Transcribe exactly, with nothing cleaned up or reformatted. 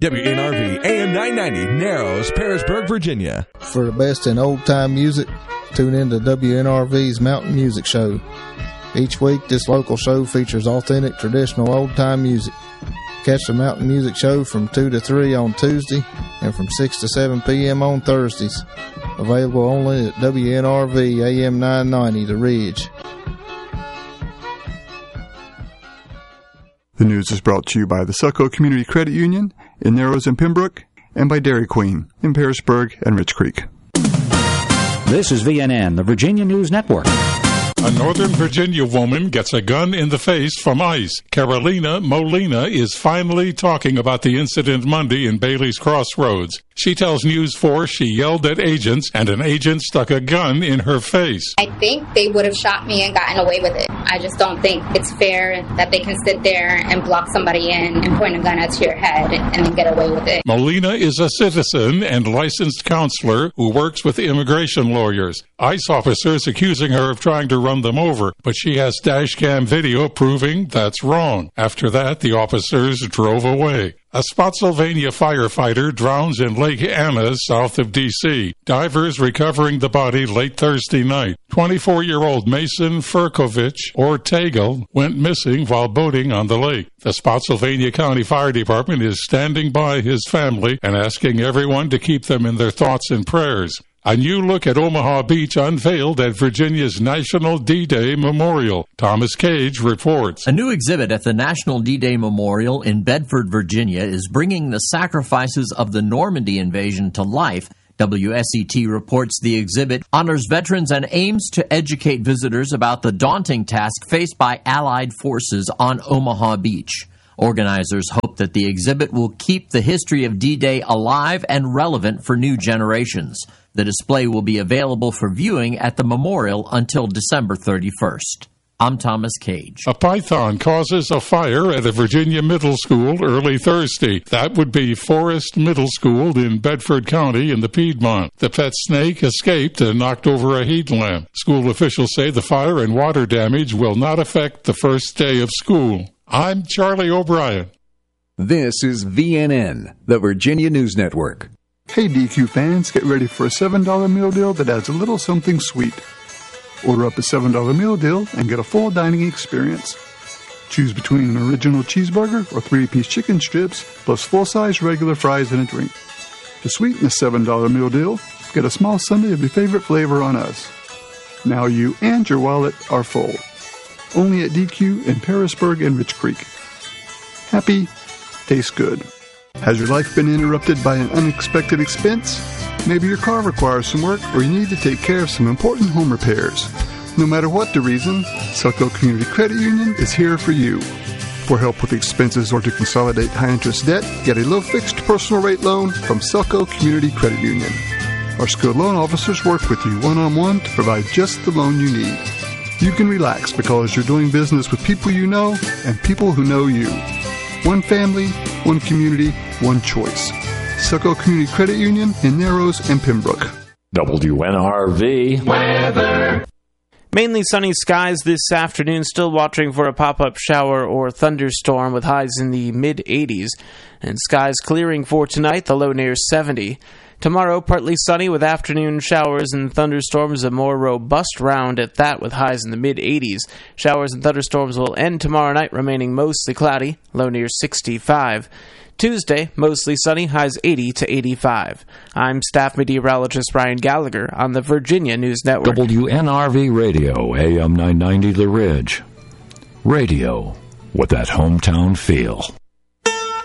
W N R V A M nine ninety, Narrows, Parisburg, Virginia. For the best in old-time music, tune in to W N R V's Mountain Music Show. Each week, this local show features authentic, traditional old-time music. Catch the Mountain Music Show from two to three on Tuesday and from six to seven p.m. on Thursdays. Available only at W N R V A M nine ninety, The Ridge. The news is brought to you by the Succo Community Credit Union in Narrows and Pembroke, and by Dairy Queen in Parisburg and Rich Creek. This is V N N, the Virginia News Network. A Northern Virginia woman gets a gun in the face from ICE. Carolina Molina is finally talking about the incident Monday in Bailey's Crossroads. She tells News four she yelled at agents and an agent stuck a gun in her face. I think they would have shot me and gotten away with it. I just don't think it's fair that they can sit there and block somebody in and point a gun at your head and then get away with it. Molina is a citizen and licensed counselor who works with immigration lawyers. ICE officers accusing her of trying to run them over, but she has dash cam video proving that's wrong. After that, the officers drove away. A Spotsylvania firefighter drowns in Lake Anna, south of D C Divers recovering the body late Thursday night. twenty-four-year-old Mason Furkovich Ortega went missing while boating on the lake. The Spotsylvania County Fire Department is standing by his family and asking everyone to keep them in their thoughts and prayers. A new look at Omaha Beach unveiled at Virginia's National D-Day Memorial. Thomas Cage reports. A new exhibit at the National D-Day Memorial in Bedford, Virginia is bringing the sacrifices of the Normandy invasion to life. W S E T reports the exhibit honors veterans and aims to educate visitors about the daunting task faced by Allied forces on Omaha Beach. Organizers hope that the exhibit will keep the history of D-Day alive and relevant for new generations. The display will be available for viewing at the memorial until December thirty-first. I'm Thomas Cage. A python causes a fire at a Virginia middle school early Thursday. That would be Forest Middle School in Bedford County in the Piedmont. The pet snake escaped and knocked over a heat lamp. School officials say the fire and water damage will not affect the first day of school. I'm Charlie O'Brien. This is V N N, the Virginia News Network. Hey D Q fans, get ready for a seven dollar meal deal that adds a little something sweet. Order up a seven dollar meal deal and get a full dining experience. Choose between an original cheeseburger or three-piece chicken strips, plus full-size regular fries and a drink. To sweeten the seven dollar meal deal, get a small sundae of your favorite flavor on us. Now you and your wallet are full. Only at D Q in Parisburg and Rich Creek. Happy, tastes good. Has your life been interrupted by an unexpected expense? Maybe your car requires some work or you need to take care of some important home repairs. No matter what the reason, Succo Community Credit Union is here for you. For help with expenses or to consolidate high-interest debt, get a low-fixed personal rate loan from Succo Community Credit Union. Our skilled loan officers work with you one-on-one to provide just the loan you need. You can relax because you're doing business with people you know and people who know you. One family, one community, one choice. Succo Community Credit Union in Narrows and Pembroke. W N R V weather. Mainly sunny skies this afternoon, still watching for a pop-up shower or thunderstorm with highs in the mid-eighties. And skies clearing for tonight, the low near seventy. Tomorrow, partly sunny with afternoon showers and thunderstorms, a more robust round at that with highs in the mid-eighties. Showers and thunderstorms will end tomorrow night, remaining mostly cloudy, low near sixty-five. Tuesday, mostly sunny, highs eighty to eighty-five. I'm staff meteorologist Ryan Gallagher on the Virginia News Network. W N R V Radio, A M nine ninety The Ridge. Radio with that hometown feel.